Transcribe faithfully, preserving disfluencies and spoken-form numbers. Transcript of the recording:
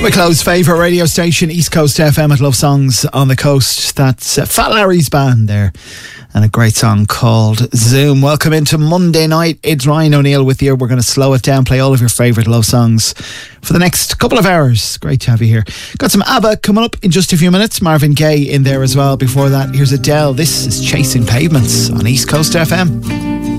Wicklow's favourite radio station, East Coast F M, at Love Songs on the Coast. That's uh, Fat Larry's band there, and a great song called Zoom. Welcome into Monday night. It's Ryan O'Neill with you. We're going to slow it down, play all of your favourite love songs for the next couple of hours. Great to have you here. Got some ABBA coming up in just a few minutes. Marvin Gaye in there as well. Before that, here's Adele. This is Chasing Pavements on East Coast F M.